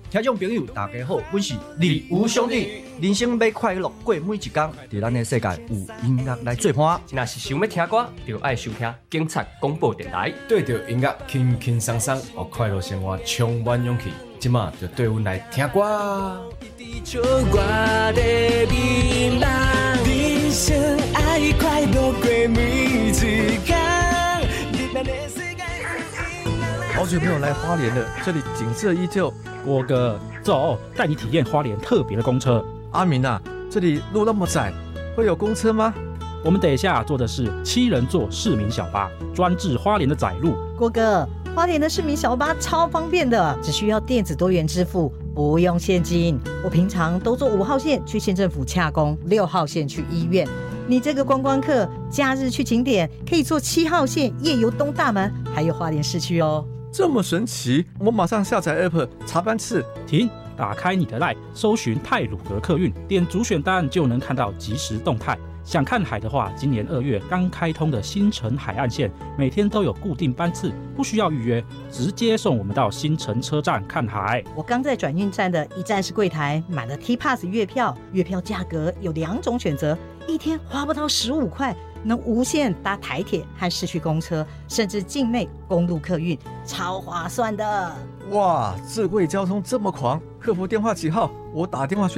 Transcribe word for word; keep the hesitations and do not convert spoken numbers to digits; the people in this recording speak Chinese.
听众朋友大家好，我是李吴兄弟。人生要快乐过每一天，在咱的世界有音乐来作伴。 若是想要听歌，就爱收听警察广播电台。 对着音乐轻轻松松，让快乐生活充满勇气。即马就对阮来听歌。人生爱快乐过每一天。 好久没有来花莲了，这里景色依旧。 郭哥，走，带你体验花莲特别的公车。 阿明啊，这里路那么窄，会有公车吗？ 我们等一下坐的是七人座市民小巴，专治花莲的窄路。 郭哥，花莲的市民小巴超方便的，只需要电子多元支付，不用现金。我平常都坐五号线去县政府洽公，六号线去医院。你这个观光客，假日去景点可以坐七号线夜游东大门，还有花莲市区哦。 这么神奇，我马上下载 App 查班次。 停，打开你的 LINE， 搜寻太鲁阁客运，点主选单就能看到即时动态。想看海的话，今年二月刚开通的新城海岸线，每天都有固定班次，不需要预约，直接送我们到新城车站看海。 我刚在转运站的一站式柜台买了 T-Pass 月票，月票价格有两种选择，一天花不到十五块，能无限搭台铁和市区公车，甚至境内公路客运，超划算的。 哇，智慧交通这么狂，客服电话几号？我打电话去